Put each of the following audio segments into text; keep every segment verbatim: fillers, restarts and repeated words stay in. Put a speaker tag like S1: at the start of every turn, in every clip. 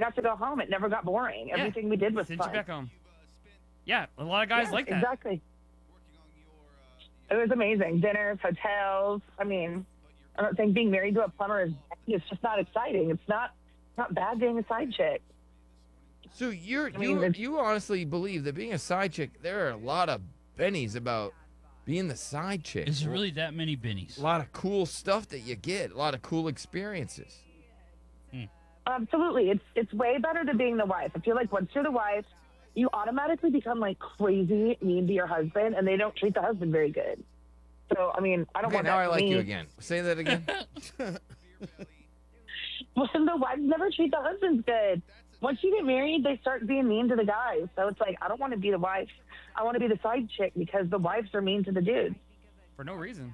S1: got to go home. It never got boring.
S2: Yeah.
S1: Everything we did was
S2: Send
S1: fun.
S2: you back home. Yeah, a lot of guys
S1: Yeah,
S2: like that.
S1: Exactly. It was amazing. Dinners, hotels. I mean, I don't think being married to a plumber is it's just not exciting. It's not not bad being a side chick.
S3: So you're
S1: I mean,
S3: you
S1: it's-
S3: you honestly believe that being a side chick, there are a lot of bennies about being the side chick.
S4: Is there really that many bennies?
S3: A lot of cool stuff that you get, a lot of cool experiences.
S1: Absolutely. It's it's way better than being the wife. I feel like once you're the wife, you automatically become like crazy mean to your husband, and they don't treat the husband very good. So, I mean, I don't
S3: Okay,
S1: want
S3: now
S1: that
S3: I
S1: for
S3: like
S1: me.
S3: you again. Say that again.
S1: Well, the wives never treat the husbands good. Once you get married, they start being mean to the guys. So it's like, I don't want to be the wife. I want to be the side chick because the wives are mean to the dudes.
S2: For no reason.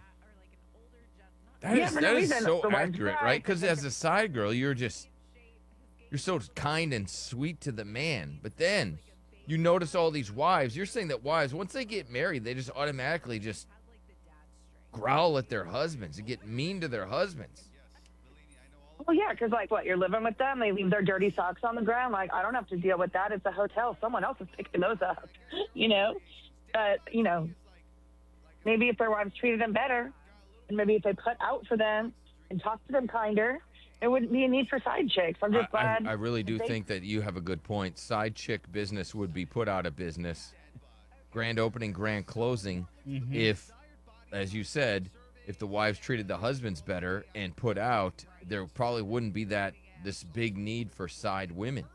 S3: That
S1: Yeah,
S3: is
S1: for no
S3: that is
S1: reason.
S3: so
S1: The wife's
S3: accurate,
S1: right.
S3: right? Because as a side girl, you're just you're so kind and sweet to the man, but then you notice all these wives. You're saying that wives, once they get married, they just automatically just growl at their husbands and get mean to their husbands.
S1: Well, yeah, because like what, you're living with them, they leave their dirty socks on the ground. Like, I don't have to deal with that. It's a hotel. Someone else is picking those up, you know? But, you know, maybe if their wives treated them better, and maybe if they put out for them and talked to them kinder, there wouldn't be a need for side chicks. I'm just
S3: I, I,
S1: glad.
S3: I really do
S1: they-
S3: think that you have a good point. Side chick business would be put out of business. Grand opening, grand closing.
S4: Mm-hmm.
S3: If, as you said, if the wives treated the husbands better and put out, there probably wouldn't be that this big need for side women.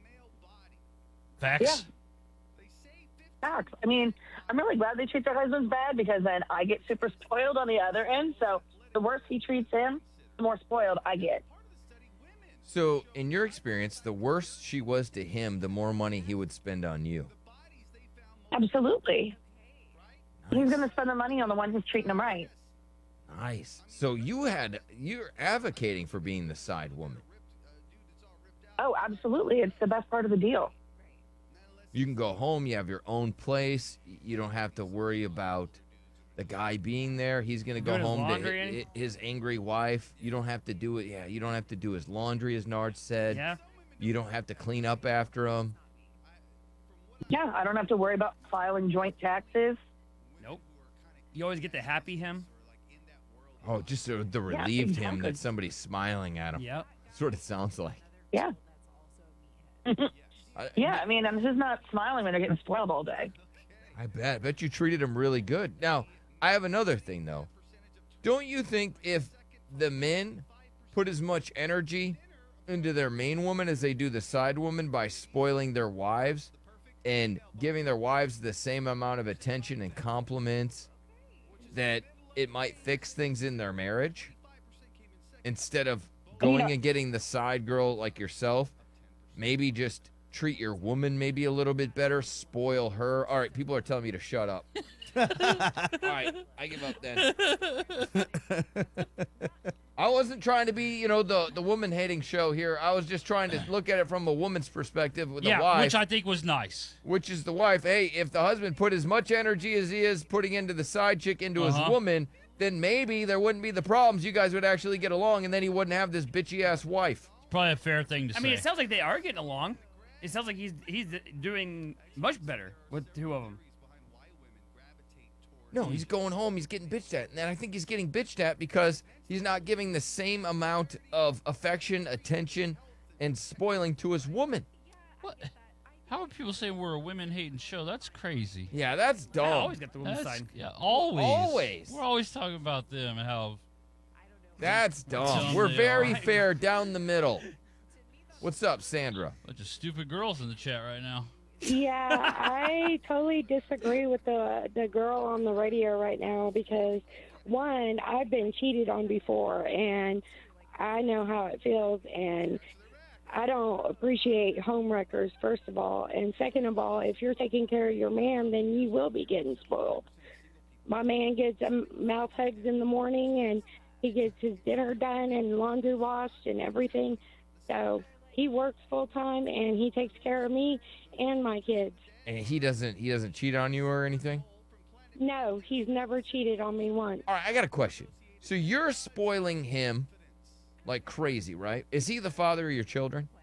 S4: Facts.
S1: Yeah. Facts. I mean, I'm really glad they treat their husbands bad because then I get super spoiled on the other end. So the worse he treats him, the more spoiled I get.
S3: So, in your experience, the worse she was to him, the more money he would spend on you.
S1: Absolutely. He's
S3: Nice.
S1: going to spend the money on the one who's treating him right.
S3: Nice. So you had you're advocating for being the side woman.
S1: Oh, absolutely. It's the best part of the deal.
S3: You can go home. You have your own place. You don't have to worry about the guy being there. He's gonna go
S2: Doing his
S3: home to
S2: laundry
S3: hi-
S2: and-
S3: hi- his angry wife. You don't have to do it. Yeah, you don't have to do his laundry, as Nard said.
S2: Yeah.
S3: You don't have to clean up after him.
S1: Yeah, I don't have to worry about filing joint taxes.
S2: Nope. You always get the happy him.
S3: Oh, just the, the
S1: Yeah,
S3: relieved him
S1: exactly.
S3: that somebody's smiling at him.
S2: Yep.
S3: Sort of sounds like.
S1: Yeah.
S3: I,
S1: Yeah, I mean, I'm just not smiling when they're getting spoiled all day.
S3: I bet. I bet you treated him really good. Now, I have another thing, though. Don't you think if the men put as much energy into their main woman as they do the side woman by spoiling their wives and giving their wives the same amount of attention and compliments, that it might fix things in their marriage? Instead of going
S1: Yeah.
S3: and getting the side girl like yourself, maybe just treat your woman maybe a little bit better, spoil her. All right, people are telling me to shut up. All right, I give up then. I wasn't trying to be, you know, the the woman hating show here. I was just trying to look at it from a woman's perspective with
S4: Yeah,
S3: the wife,
S4: which I think was nice.
S3: which is the wife. Hey, if the husband put as much energy as he is putting into the side chick into his
S4: Uh-huh.
S3: woman, then maybe there wouldn't be the problems. You guys would actually get along, and then he wouldn't have this bitchy ass wife.
S4: Probably a fair thing to
S2: I
S4: say.
S2: mean, it sounds like they are getting along. It sounds like he's he's doing much better with the two of them.
S3: No, he's going home. He's getting bitched at. And I think he's getting bitched at because he's not giving the same amount of affection, attention, and spoiling to his woman.
S4: What? How are people saying we're a women hating show? That's crazy.
S3: Yeah, that's dumb.
S2: I always got the woman's
S4: That's,
S2: side.
S4: yeah, always.
S3: Always.
S4: We're always talking about them and how.
S3: That's dumb.
S4: Dumb
S3: We're
S4: they
S3: very
S4: are.
S3: fair down the middle. What's up, Sandra?
S4: Bunch of stupid girls in the chat right now.
S5: Yeah, I totally disagree with the the girl on the radio right now because one, I've been cheated on before and I know how it feels and I don't appreciate home wreckers first of all, and second of all, if you're taking care of your man, then you will be getting spoiled. My man gets um, mouth hugs in the morning and he gets his dinner done and laundry washed and everything. So he works full time and he takes care of me and my kids.
S3: And he doesn't he doesn't cheat on you or anything?
S5: No, he's never cheated on me once.
S3: All right, I got a question. So you're spoiling him like crazy, right? Is he the father of your children?